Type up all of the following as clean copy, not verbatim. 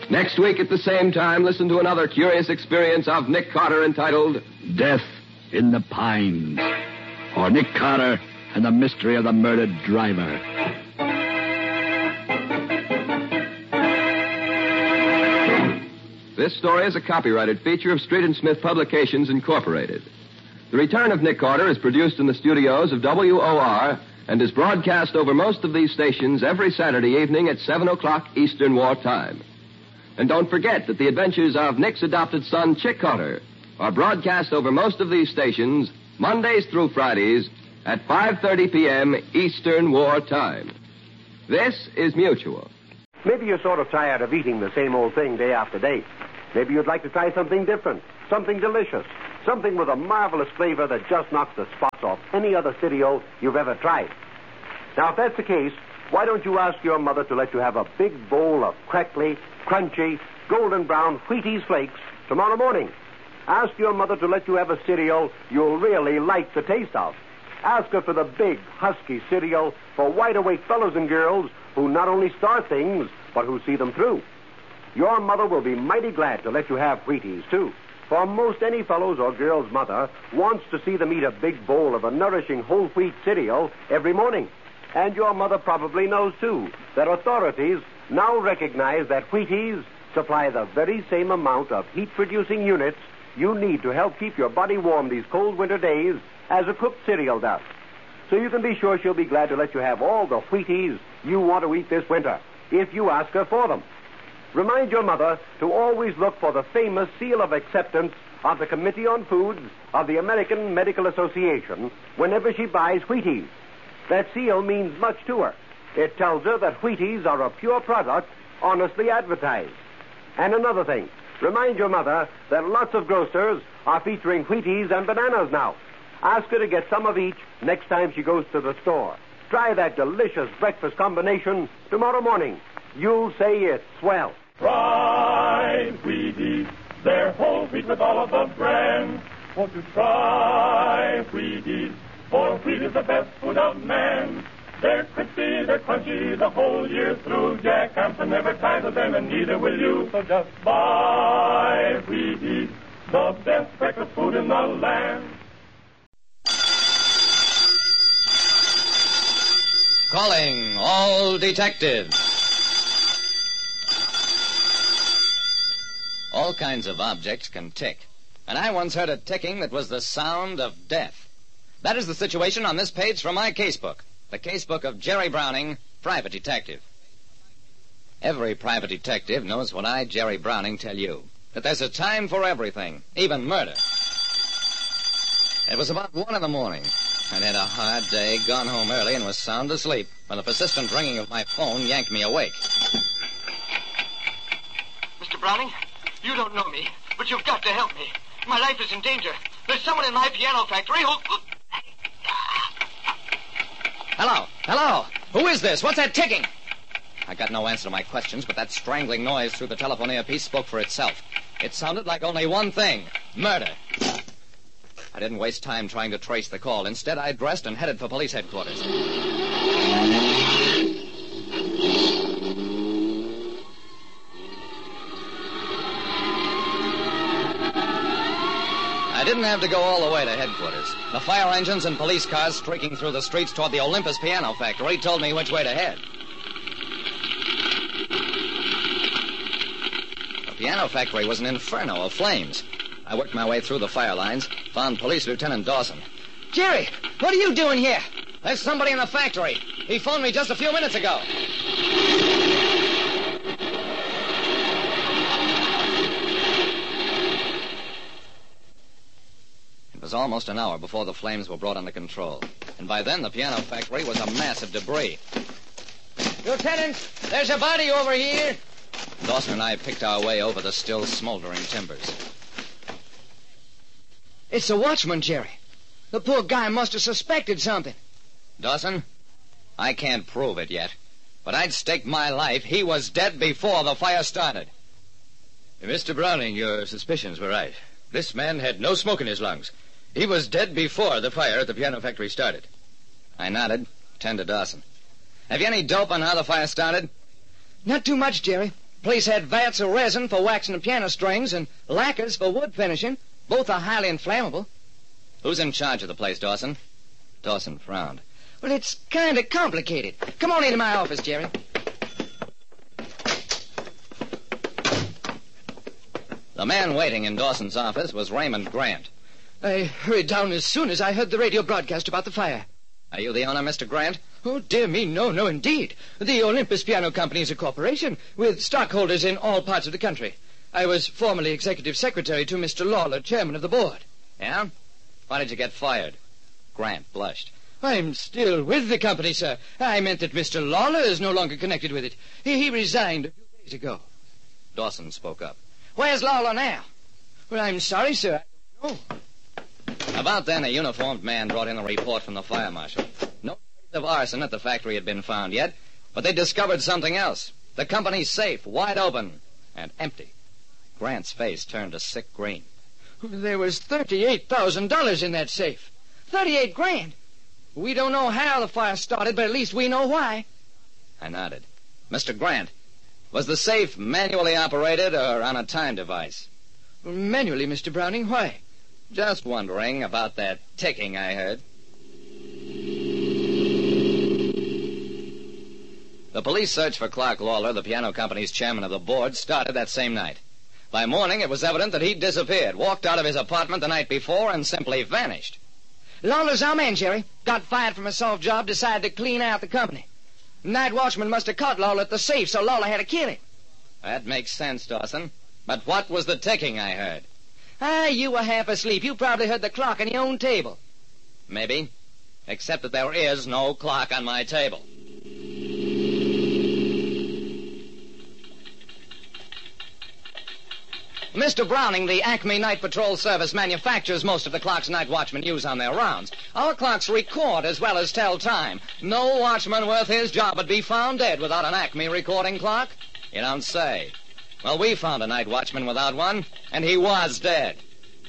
Next week at the same time, listen to another curious experience of Nick Carter entitled Death in the Pines, or Nick Carter and the Mystery of the Murdered Driver. This story is a copyrighted feature of Street and Smith Publications, Incorporated. The Return of Nick Carter is produced in the studios of WOR and is broadcast over most of these stations every Saturday evening at 7 o'clock Eastern War Time. And don't forget that the adventures of Nick's adopted son, Chick Carter, are broadcast over most of these stations Mondays through Fridays at 5:30 p.m. Eastern War Time. This is Mutual. Maybe you're sort of tired of eating the same old thing day after day. Maybe you'd like to try something different, something delicious, something with a marvelous flavor that just knocks the spots off any other cereal you've ever tried. Now, if that's the case, why don't you ask your mother to let you have a big bowl of crackly, crunchy, golden brown Wheaties flakes tomorrow morning? Ask your mother to let you have a cereal you'll really like the taste of. Ask her for the big, husky cereal for wide-awake fellows and girls who not only start things, but who see them through. Your mother will be mighty glad to let you have Wheaties, too. For most any fellow's or girl's mother wants to see them eat a big bowl of a nourishing whole wheat cereal every morning. And your mother probably knows, too, that authorities now recognize that Wheaties supply the very same amount of heat-producing units you need to help keep your body warm these cold winter days as a cooked cereal does. So you can be sure she'll be glad to let you have all the Wheaties you want to eat this winter, if you ask her for them. Remind your mother to always look for the famous seal of acceptance of the Committee on Foods of the American Medical Association whenever she buys Wheaties. That seal means much to her. It tells her that Wheaties are a pure product, honestly advertised. And another thing, remind your mother that lots of grocers are featuring Wheaties and bananas now. Ask her to get some of each next time she goes to the store. Try that delicious breakfast combination tomorrow morning. You'll say it's swell. Try Wheaties. They're whole wheat with all of the brands. Won't you try Wheaties? For wheat is the best food of man. They're crispy, they're crunchy the whole year through. Jack Hampton never tires of them, and neither will you. So just buy Wheaties, the best breakfast food in the land. Calling all detectives. All kinds of objects can tick, and I once heard a ticking that was the sound of death. That is the situation on this page from my casebook, the casebook of Jerry Browning, private detective. Every private detective knows what I, Jerry Browning, tell you, that there's a time for everything, even murder. It was about 1 in the morning. I'd had a hard day, gone home early, and was sound asleep when the persistent ringing of my phone yanked me awake. Mr. Browning, you don't know me, but you've got to help me. My life is in danger. There's someone in my piano factory who... Hello? Hello? Who is this? What's that ticking? I got no answer to my questions, but that strangling noise through the telephone earpiece spoke for itself. It sounded like only one thing: murder. I didn't waste time trying to trace the call. Instead, I dressed and headed for police headquarters. I didn't have to go all the way to headquarters. The fire engines and police cars streaking through the streets toward the Olympus Piano Factory told me which way to head. The piano factory was an inferno of flames. I worked my way through the fire lines, found Police Lieutenant Dawson. Jerry, what are you doing here? There's somebody in the factory. He phoned me just a few minutes ago. It was almost an hour before the flames were brought under control. And by then, the piano factory was a mass of debris. Lieutenant, there's a body over here. Dawson and I picked our way over the still smoldering timbers. It's the watchman, Jerry. The poor guy must have suspected something. Dawson, I can't prove it yet, but I'd stake my life he was dead before the fire started. Mr. Browning, your suspicions were right. This man had no smoke in his lungs. He was dead before the fire at the piano factory started. I nodded, turned to Dawson. Have you any dope on how the fire started? Not too much, Jerry. Place had vats of resin for waxing the piano strings and lacquers for wood finishing. Both are highly inflammable. Who's in charge of the place, Dawson? Dawson frowned. Well, it's kind of complicated. Come on into my office, Jerry. The man waiting in Dawson's office was Raymond Grant. I hurried down as soon as I heard the radio broadcast about the fire. Are you the owner, Mr. Grant? Oh, dear me, no, indeed. The Olympus Piano Company is a corporation with stockholders in all parts of the country. I was formerly executive secretary to Mr. Lawler, chairman of the board. Yeah? Why did you get fired? Grant blushed. I'm still with the company, sir. I meant that Mr. Lawler is no longer connected with it. He resigned a few days ago. Dawson spoke up. Where's Lawler now? Well, I'm sorry, sir. I don't know. About then, a uniformed man brought in a report from the fire marshal. No trace of arson at the factory had been found yet, but they discovered something else. The company's safe, wide open and empty. Grant's face turned a sick green. There was $38,000 in that safe. 38 grand. We don't know how the fire started, but at least we know why. I nodded. Mr. Grant, was the safe manually operated or on a time device? Manually, Mr. Browning. Why? Just wondering about that ticking I heard. The police search for Clark Lawler, the piano company's chairman of the board, started that same night. By morning, it was evident that he'd disappeared, walked out of his apartment the night before, and simply vanished. Lawler's our man, Jerry. Got fired from a soft job, decided to clean out the company. Night watchman must have caught Lawler at the safe, so Lawler had to kill him. That makes sense, Dawson. But what was the ticking I heard? You were half asleep. You probably heard the clock on your own table. Maybe. Except that there is no clock on my table. Mr. Browning, the Acme Night Patrol Service manufactures most of the clocks night watchmen use on their rounds. Our clocks record as well as tell time. No watchman worth his job would be found dead without an Acme recording clock. You don't say. Well, we found a night watchman without one, and he was dead.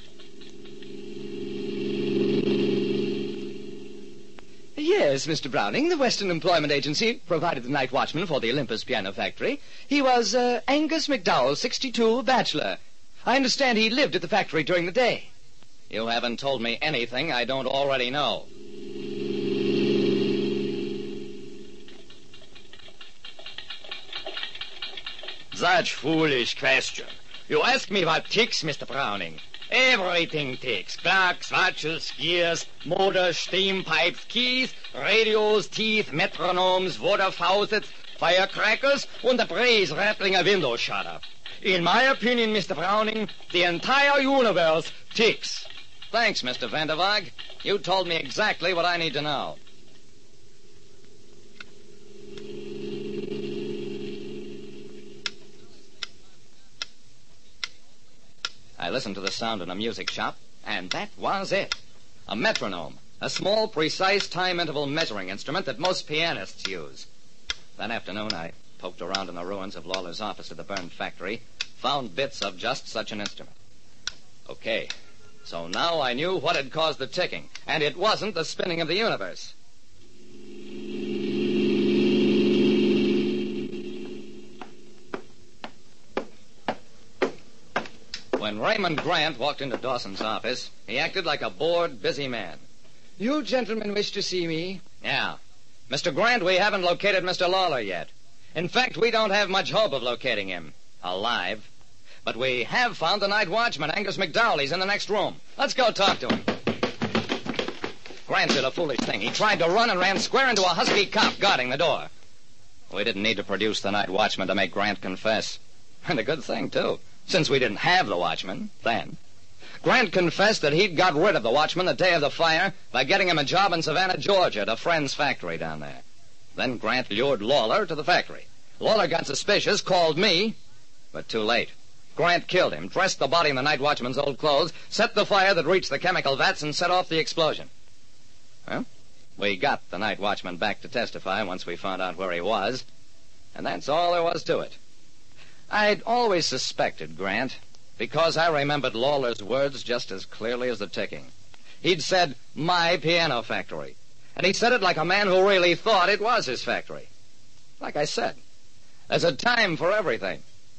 Yes, Mr. Browning, the Western Employment Agency provided the night watchman for the Olympus Piano Factory. He was Angus McDowell, 62, bachelor. I understand he lived at the factory during the day. You haven't told me anything I don't already know. Such foolish question. You ask me what ticks, Mr. Browning. Everything ticks. Clocks, watches, gears, motors, steam pipes, keys, radios, teeth, metronomes, water faucets, firecrackers, and the breeze rattling a window shutter. In my opinion, Mr. Browning, the entire universe ticks. Thanks, Mr. Vanderwaag. You told me exactly what I need to know. I listened to the sound in a music shop, and that was it. A metronome, a small, precise time interval measuring instrument that most pianists use. That afternoon, I poked around in the ruins of Lawler's office at the burned factory, found bits of just such an instrument. Okay, so now I knew what had caused the ticking, and it wasn't the spinning of the universe. When Raymond Grant walked into Dawson's office, he acted like a bored, busy man. You gentlemen wish to see me? Yeah. Mr. Grant, we haven't located Mr. Lawler yet. In fact, we don't have much hope of locating him alive. But we have found the night watchman, Angus McDowell. He's in the next room. Let's go talk to him. Grant did a foolish thing. He tried to run and ran square into a husky cop guarding the door. We didn't need to produce the night watchman to make Grant confess. And a good thing, too, since we didn't have the watchman then. Grant confessed that he'd got rid of the watchman the day of the fire by getting him a job in Savannah, Georgia, at a friend's factory down there. Then Grant lured Lawler to the factory. Lawler got suspicious, called me, but too late. Grant killed him, dressed the body in the night watchman's old clothes, set the fire that reached the chemical vats, and set off the explosion. Well, we got the night watchman back to testify once we found out where he was, and that's all there was to it. I'd always suspected Grant, because I remembered Lawler's words just as clearly as the ticking. He'd said, "my piano factory," and he said it like a man who really thought it was his factory. Like I said, there's a time for everything.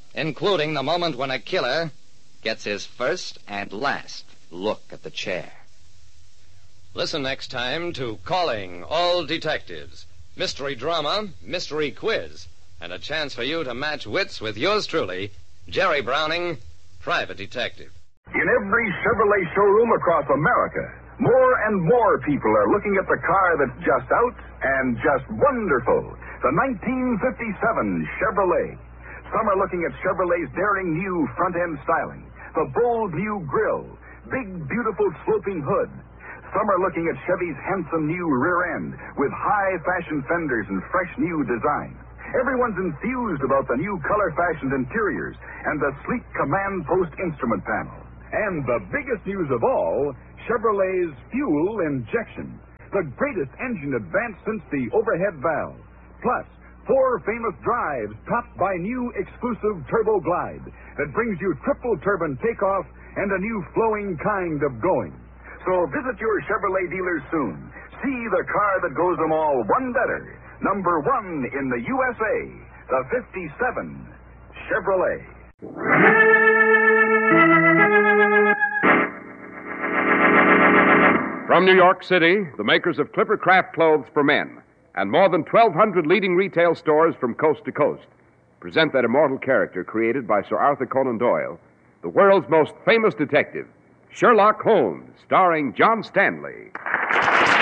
including the moment when a killer gets his first and last look at the chair. Listen next time to Calling All Detectives. Mystery drama, mystery quiz, and a chance for you to match wits with yours truly, Jerry Browning, Private Detective. In every Chevrolet showroom across America, more and more people are looking at the car that's just out and just wonderful. The 1957 Chevrolet. Some are looking at Chevrolet's daring new front-end styling, the bold new grille, big, beautiful sloping hood. Some are looking at Chevy's handsome new rear end with high-fashion fenders and fresh new design. Everyone's enthused about the new color-fashioned interiors and the sleek command post instrument panel. And the biggest news of all, Chevrolet's fuel injection. The greatest engine advance since the overhead valve. Plus, 4 famous drives topped by new exclusive Turbo Glide that brings you triple turbine takeoff and a new flowing kind of going. So visit your Chevrolet dealers soon. See the car that goes them all one better. Number 1 in the USA, the 57 Chevrolet. From New York City, the makers of Clipper Craft clothes for men and more than 1,200 leading retail stores from coast to coast present that immortal character created by Sir Arthur Conan Doyle, the world's most famous detective, Sherlock Holmes, starring John Stanley.